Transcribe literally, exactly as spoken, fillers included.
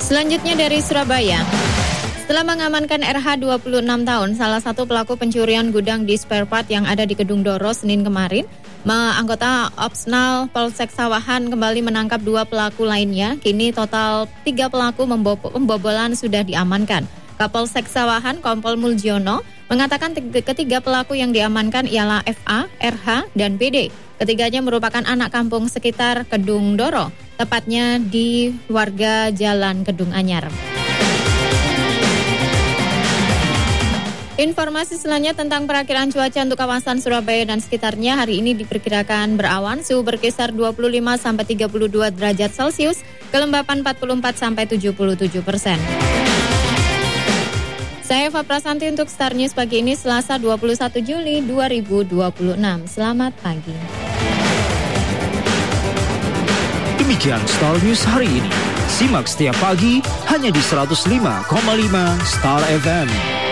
Selanjutnya dari Surabaya. Setelah mengamankan R H dua puluh enam tahun, salah satu pelaku pencurian gudang di spare part yang ada di Kedung Doro Senin kemarin, anggota Opsnal Polsek Sawahan kembali menangkap dua pelaku lainnya. Kini total tiga pelaku pembobolan sudah diamankan. Kapolsek Sawahan Kompol Muljiono mengatakan ketiga pelaku yang diamankan ialah F A, R H, dan B D. Ketiganya merupakan anak kampung sekitar Kedung Doro, tepatnya di warga Jalan Kedung Anyar. Informasi selanjutnya tentang perakilan cuaca untuk kawasan Surabaya dan sekitarnya. Hari ini diperkirakan berawan, suhu berkisar dua puluh lima sampai tiga puluh dua derajat Celcius, kelembapan empat puluh empat sampai tujuh puluh tujuh persen. Saya Eva Prasanti untuk Star News pagi ini Selasa dua puluh satu Juli dua ribu dua puluh enam. Selamat pagi. Demikian Star News hari ini. Simak setiap pagi hanya di seratus lima koma lima Star F M.